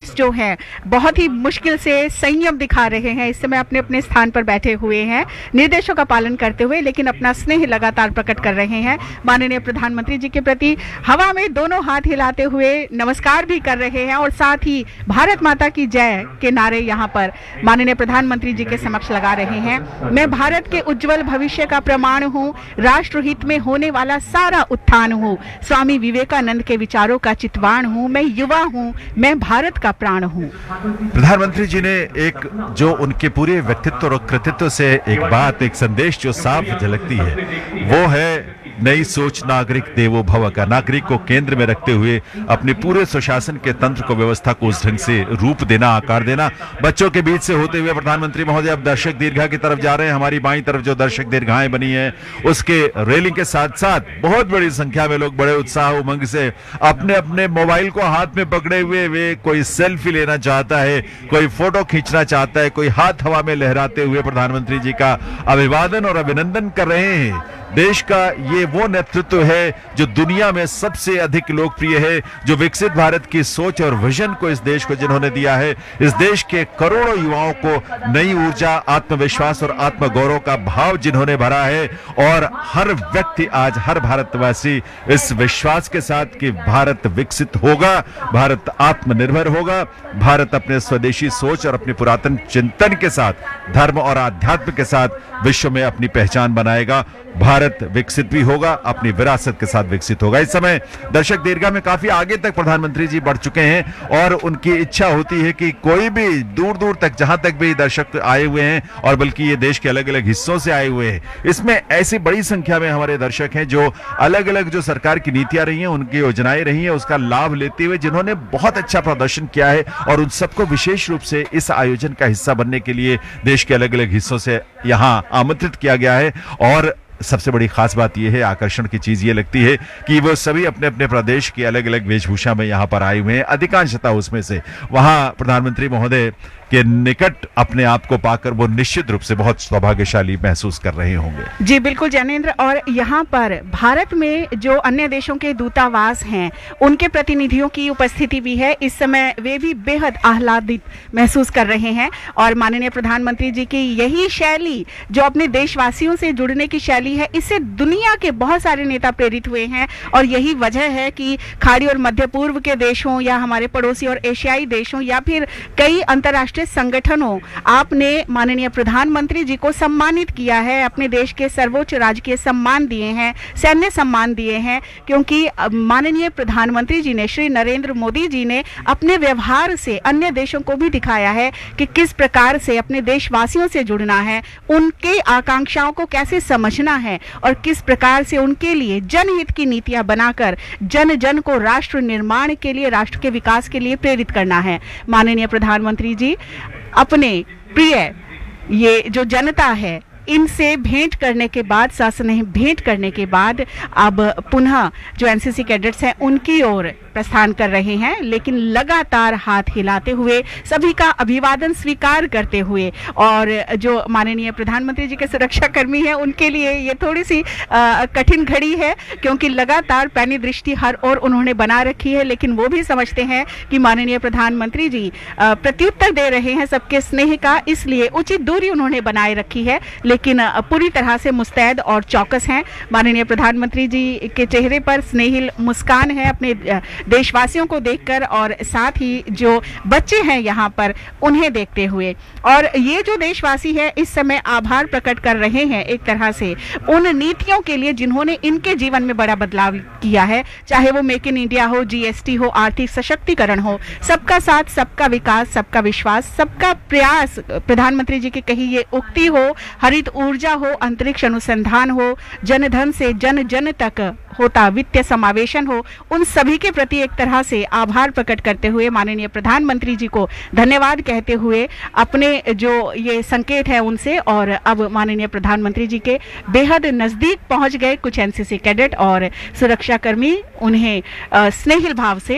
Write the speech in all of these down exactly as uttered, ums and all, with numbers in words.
Cadets जो हैं बहुत ही मुश्किल से संयम दिखा रहे हैं, इस समय अपने अपने स्थान पर बैठे हुए हैं निर्देशों का पालन करते हुए, लेकिन अपना स्नेह लगातार प्रकट कर रहे हैं माननीय प्रधानमंत्री जी के प्रति। हवा में दोनों हाथ हिलाते हुए नमस्कार भी कर रहे हैं और साथ ही भारत माता की जय के नारे यहाँ पर माननीय प्रधानमंत्री जी के समक्ष लगा रहे हैं। मैं भारत के उज्जवल भविष्य का प्रमाण हूँ, राष्ट्रहित में होने वाला सारा उत्थान हूँ, स्वामी विवेकानंद के विचारों का चितवान हूँ, मैं युवा हूँ, मैं भारत का प्राण हूँ। प्रधानमंत्री जी ने एक जो उनके पूरे व्यक्तित्व और कृतित्व से एक बात, एक संदेश जो साफ झलकती है वो है नई सोच नागरिक देवो भव का। नागरिक को केंद्र में रखते हुए अपने पूरे सुशासन के तंत्र को, व्यवस्था को उस ढंग से रूप देना, आकार देना। बच्चों के बीच से होते हुए प्रधानमंत्री महोदय अब दर्शक दीर्घा की तरफ जा रहे हैं। हमारी बाईं तरफ जो दर्शक दीर्घाएं बनी है उसके रेलिंग के साथ साथ बहुत बड़ी संख्या में लोग बड़े उत्साह उमंग से अपने अपने मोबाइल को हाथ में पकड़े हुए वे कोई सेल्फी लेना चाहता है, कोई फोटो खींचना चाहता है, कोई हाथ हवा में लहराते हुए प्रधानमंत्री जी का अभिवादन और अभिनंदन कर रहे हैं। देश का ये वो नेतृत्व है जो दुनिया में सबसे अधिक लोकप्रिय है, जो विकसित भारत की सोच और विजन को इस देश को जिन्होंने दिया है, इस देश के करोड़ों युवाओं को नई ऊर्जा, आत्मविश्वास और आत्मगौरव का भाव जिन्होंने भरा है। और हर व्यक्ति आज, हर भारतवासी इस विश्वास के साथ कि भारत विकसित होगा, भारत आत्मनिर्भर होगा, भारत अपने स्वदेशी सोच और अपने पुरातन चिंतन के साथ, धर्म और आध्यात्म के साथ विश्व में अपनी पहचान बनाएगा। भारत विकसित भी होगा, अपनी विरासत के साथ विकसित होगा। इस समय दर्शक दीर्घा में काफी आगे तक प्रधानमंत्री जी बढ़ चुके हैं और उनकी इच्छा होती है कि कोई भी दूर दूर तक, जहां तक भी दर्शक आए हुए हैं और बल्कि ये देश के अलग अलग हिस्सों से आए हुए हैं, इसमें ऐसी बड़ी संख्या में हमारे दर्शक हैं जो अलग अलग जो सरकार की नीतियां रही हैं, उनकी योजनाएं रही हैं, उसका लाभ लेते हुए जिन्होंने बहुत अच्छा प्रदर्शन किया है और उन सबको विशेष रूप से इस आयोजन का हिस्सा बनने के लिए देश के अलग अलग हिस्सों से यहाँ आमंत्रित किया गया है। और सबसे बड़ी खास बात यह है, आकर्षण की चीज ये लगती है कि वो सभी अपने अपने प्रदेश की अलग अलग वेशभूषा में यहाँ पर आए हुए हैं। अधिकांशतः उसमें से वहां प्रधानमंत्री महोदय के निकट अपने आप को पाकर वो निश्चित रूप से बहुत सौभाग्यशाली महसूस कर रहे होंगे। जी बिल्कुल जैनेंद्र, और यहाँ पर भारत में जो अन्य देशों के दूतावास हैं उनके प्रतिनिधियों की उपस्थिति भी है। इस समय वे भी बेहद आह्लादित महसूस कर रहे हैं और माननीय प्रधानमंत्री जी की यही शैली जो अपने देशवासियों से जुड़ने की शैली है, इससे दुनिया के बहुत सारे नेता प्रेरित हुए हैं। और यही वजह है कि खाड़ी और मध्य पूर्व के देशों या हमारे पड़ोसी और एशियाई देशों या फिर कई अंतर्राष्ट्रीय संगठनों आपने माननीय प्रधानमंत्री जी को सम्मानित किया है, अपने देश के सर्वोच्च राजकीय सम्मान दिए हैं, सैन्य सम्मान दिए हैं, क्योंकि माननीय प्रधानमंत्री जी ने, श्री नरेंद्र मोदी जी ने अपने व्यवहार से अन्य देशों को भी दिखाया है कि किस प्रकार से अपने देशवासियों से जुड़ना है, उनके आकांक्षाओं को कैसे समझना है और किस प्रकार से उनके लिए जनहित की नीतियां बनाकर जन जन को राष्ट्र निर्माण के लिए, राष्ट्र के विकास के लिए प्रेरित करना है। माननीय प्रधानमंत्री जी अपने प्रिय ये जो जनता है इनसे भेंट करने के बाद, सास्नेह भेंट करने के बाद अब पुनः जो एनसीसी कैडेट्स हैं उनकी ओर प्रस्थान कर रहे हैं, लेकिन लगातार हाथ हिलाते हुए, सभी का अभिवादन स्वीकार करते हुए। और जो माननीय प्रधानमंत्री जी के सुरक्षा कर्मी हैं उनके लिए ये थोड़ी सी आ, कठिन घड़ी है, क्योंकि लगातार पैनी दृष्टि हर ओर उन्होंने बना रखी है, लेकिन वो भी समझते हैं कि माननीय प्रधानमंत्री जी प्रत्युत्तर दे रहे हैं सबके स्नेह का, इसलिए उचित दूरी उन्होंने बनाए रखी है, लेकिन पूरी तरह से मुस्तैद और चौकस हैं। माननीय प्रधानमंत्री जी के चेहरे पर स्नेहिल मुस्कान है अपने देशवासियों को देखकर और साथ ही जो बच्चे हैं यहाँ पर उन्हें देखते हुए। और ये जो देशवासी है इस समय आभार प्रकट कर रहे हैं एक तरह से उन नीतियों के लिए जिन्होंने इनके जीवन में बड़ा बदलाव किया है, चाहे वो मेक इन इंडिया हो, जीएसटी हो, आर्थिक सशक्तिकरण हो, सबका साथ, सबका विकास, सबका विश्वास, सबका प्रयास, प्रधानमंत्री जी की कही ये उक्ति हो, हरित ऊर्जा हो, अंतरिक्ष अनुसंधान हो, जनधन से जन जन तक होता वित्तीय समावेशन हो, उन सभी के प्रति एक तरह से आभार प्रकट करते हुए माननीय प्रधानमंत्री जी को धन्यवाद कहते हुए अपने जो ये संकेत है उनसे, और अब माननीय प्रधानमंत्री जी के बेहद नजदीक पहुंच गए कुछ एनसीसी कैडेट और सुरक्षा कर्मी उन्हें स्नेहिल भाव से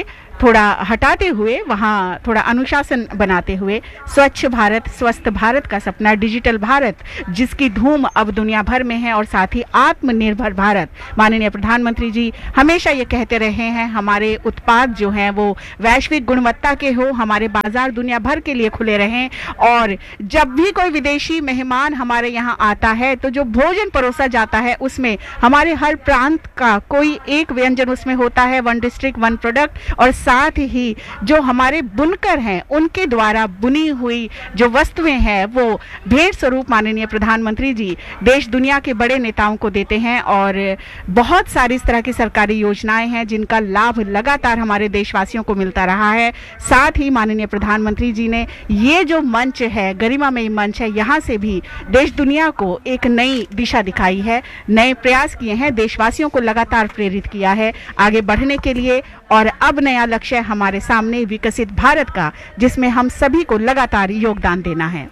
थोड़ा हटाते हुए, वहाँ थोड़ा अनुशासन बनाते हुए स्वच्छ भारत, स्वस्थ भारत का सपना, डिजिटल भारत जिसकी धूम अब दुनिया भर में है, और साथ ही आत्मनिर्भर भारत। माननीय प्रधानमंत्री जी हमेशा ये कहते रहे हैं हमारे उत्पाद जो हैं वो वैश्विक गुणवत्ता के हो, हमारे बाजार दुनिया भर के लिए खुले रहें, और जब भी कोई विदेशी मेहमान हमारे यहाँ आता है तो जो भोजन परोसा जाता है उसमें हमारे हर प्रांत का कोई एक व्यंजन उसमें होता है, वन डिस्ट्रिक्ट वन प्रोडक्ट, और साथ ही जो हमारे बुनकर हैं उनके द्वारा बुनी हुई जो वस्तुएं हैं वो भेंट स्वरूप माननीय प्रधानमंत्री जी देश दुनिया के बड़े नेताओं को देते हैं। और बहुत सारी इस तरह की सरकारी योजनाएं हैं जिनका लाभ लगातार हमारे देशवासियों को मिलता रहा है। साथ ही माननीय प्रधानमंत्री जी ने ये जो मंच है, गरिमामयी मंच है, यहाँ से भी देश दुनिया को एक नई दिशा दिखाई है, नए प्रयास किए हैं, देशवासियों को लगातार प्रेरित किया है आगे बढ़ने के लिए। और अब नया लक्ष्य हमारे सामने विकसित भारत का, जिसमें हम सभी को लगातार योगदान देना है।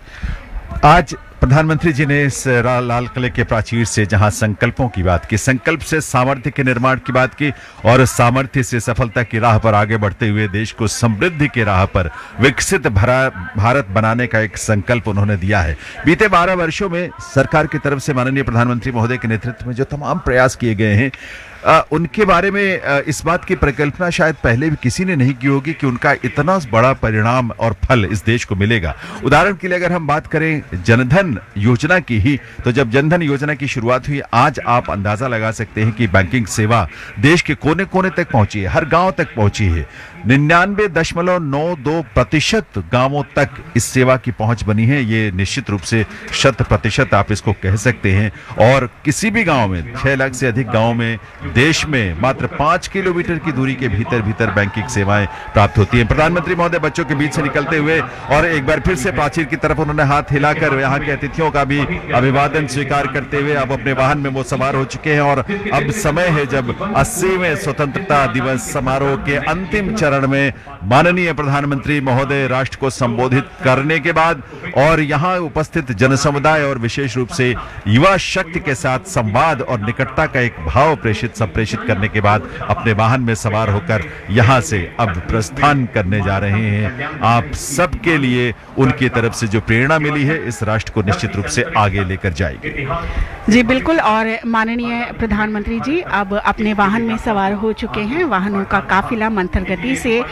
आज प्रधानमंत्री जी ने इस लाल किले के प्राचीर से जहां संकल्पों की बात की, संकल्प से सामर्थ्य के निर्माण की बात की, और सामर्थ्य से सफलता की राह पर आगे बढ़ते हुए देश को समृद्धि की राह पर विकसित भारत बनाने का एक संकल्प उन्होंने दिया है। बीते बारह वर्षों में सरकार की तरफ से माननीय प्रधानमंत्री महोदय के नेतृत्व में जो तमाम प्रयास किए गए हैं, आ, उनके बारे में आ, इस बात की परिकल्पना शायद पहले भी किसी ने नहीं की होगी कि उनका इतना बड़ा परिणाम और फल इस देश को मिलेगा। उदाहरण के लिए अगर हम बात करें जनधन योजना की ही, तो जब जनधन योजना की शुरुआत हुई, आज आप अंदाजा लगा सकते हैं कि बैंकिंग सेवा देश के कोने कोने तक पहुंची है, हर गांव तक पहुंची है। निन्यानवे दशमलव नौ दो प्रतिशत गांवों तक इस सेवा की पहुंच बनी है। ये निश्चित रूप से शत प्रतिशत आप इसको कह सकते हैं। और किसी भी गांव में, छह लाख से अधिक गांव में देश में मात्र पांच किलोमीटर की दूरी के भीतर भीतर बैंकिंग सेवाएं प्राप्त होती हैं। प्रधानमंत्री महोदय बच्चों के बीच से निकलते हुए और एक बार फिर से प्राचीर की तरफ उन्होंने हाथ हिलाकर यहाँ के अतिथियों का भी अभिवादन स्वीकार करते हुए अब अपने वाहन में वो सवार हो चुके हैं। और अब समय है जब अस्सीवें स्वतंत्रता दिवस समारोह के अंतिम चरण में माननीय प्रधानमंत्री महोदय राष्ट्र को संबोधित करने के बाद और यहाँ उपस्थित जनसमुदाय और विशेष रूप से युवा शक्ति के साथ संवाद और निकटता का एक भाव प्रेषित संप्रेषित करने के बाद अपने वाहन में सवार होकर यहाँ से अब प्रस्थान करने जा रहे हैं। आप सबके लिए उनकी तरफ से जो प्रेरणा मिली है इस राष्ट्र को निश्चित रूप से आगे लेकर जाएगी। जी बिल्कुल। और माननीय प्रधानमंत्री जी अब अपने वाहन में सवार हो चुके हैं। वाहनों का काफिला मंथर गति से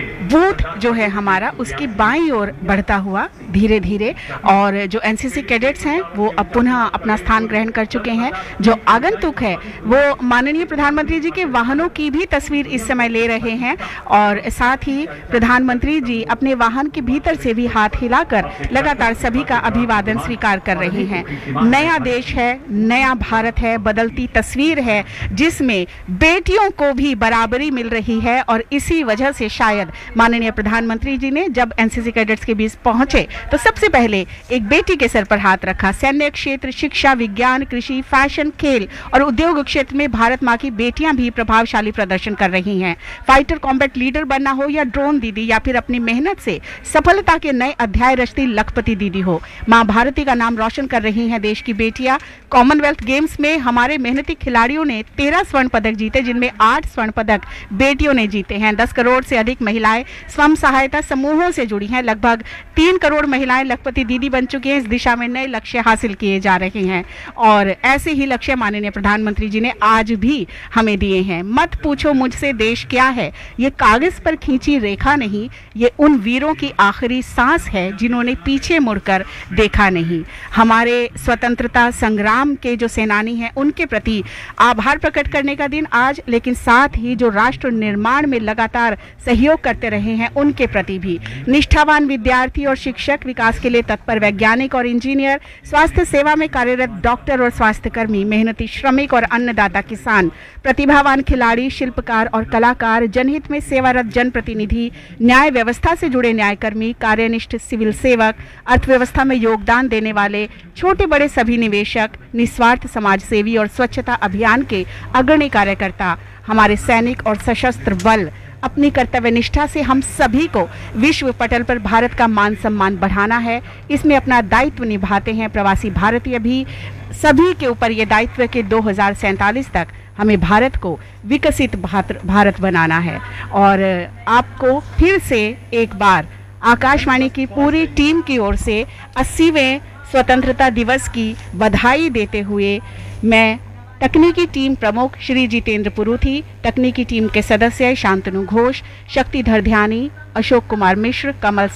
बूथ जो है हमारा उसकी बाईं ओर बढ़ता हुआ धीरे धीरे, और जो एनसीसी कैडेट्स हैं वो अब पुनः अपना स्थान ग्रहण कर चुके हैं। जो आगंतुक है वो माननीय प्रधानमंत्री जी के वाहनों की भी तस्वीर इस समय ले रहे हैं, और साथ ही प्रधानमंत्री जी अपने वाहन के भीतर से भी हाथ हिलाकर लगातार सभी का अभिवादन स्वीकार कर रहे हैं। नया देश है, नया भारत है, बदलती तस्वीर है जिसमें बेटियों को भी बराबरी मिल रही है। और इसी वजह से शायद माननीय प्रधानमंत्री जी ने जब एनसीसी कैडेट्स के बीच पहुंचे तो सबसे पहले एक बेटी के सर पर हाथ रखा। सैन्य क्षेत्र, शिक्षा, विज्ञान, कृषि, फैशन, खेल और उद्योग क्षेत्र में भारत माँ की बेटियां भी प्रभावशाली प्रदर्शन कर रही हैं। फाइटर कॉम्बैट लीडर बनना हो या ड्रोन दीदी, या फिर अपनी मेहनत से सफलता के नए अध्याय रचती लखपति दीदी हो, माँ भारती का नाम रोशन कर रही हैं देश की बेटियां। कॉमनवेल्थ गेम्स में हमारे मेहनती खिलाड़ियों ने तेरह स्वर्ण पदक जीते, जिनमें आठ स्वर्ण पदक बेटियों ने जीते हैं। दस करोड़ से अधिक महिलाएं स्वयं सहायता समूहों से जुड़ी हैं। लगभग तीन करोड़ महिलाएं लखपति दीदी बन चुकी हैं। इस दिशा में नए लक्ष्य हासिल किए जा रहे हैं, और ऐसे ही लक्ष्य माननीय प्रधानमंत्री जी ने आज भी हमें दिए हैं। मत पूछो मुझसे देश क्या है, ये कागज पर खींची रेखा नहीं, ये उन वीरों की आखिरी सांस है जिन्होंने पीछे मुड़कर देखा नहीं। हमारे स्वतंत्रता संग्राम के जो सेनानी हैं उनके प्रति आभार प्रकट करने का दिन आज, लेकिन साथ ही जो राष्ट्र निर्माण में लगातार सहयोग करते रहे हैं उनके प्रति भी। निष्ठावान विद्यार्थी और शिक्षक, विकास के लिए तत्पर वैज्ञानिक और इंजीनियर, स्वास्थ्य सेवा में कार्यरत डॉक्टर और स्वास्थ्य कर्मी, मेहनती श्रमिक और अन्नदाता किसान, प्रतिभावान खिलाड़ी, शिल्पकार और कलाकार, जनहित में सेवारत जनप्रतिनिधि, न्याय व्यवस्था से जुड़े न्यायकर्मी, कार्यनिष्ठ सिविल सेवक, अर्थव्यवस्था में योगदान देने वाले छोटे बड़े सभी निवेशक, निस्वार्थ समाज सेवी और स्वच्छता अभियान के अग्रणी कार्यकर्ता, हमारे सैनिक और सशस्त्र बल, अपनी कर्तव्य निष्ठा से हम सभी को विश्व पटल पर भारत का मान सम्मान बढ़ाना है। इसमें अपना दायित्व निभाते हैं प्रवासी भारतीय भी। सभी के ऊपर ये दायित्व के दो हज़ार सैंतालीस तक हमें भारत को विकसित भात- भारत बनाना है। और आपको फिर से एक बार आकाशवाणी की पूरी टीम की ओर से अस्सीवें स्वतंत्रता दिवस की बधाई देते हुए मैं तकनीकी टीम प्रमुख श्री जितेंद्र पुरुथी, तकनीकी टीम के सदस्य शांतनु घोष, शक्तिधर ध्यानी, अशोक कुमार मिश्र, कमल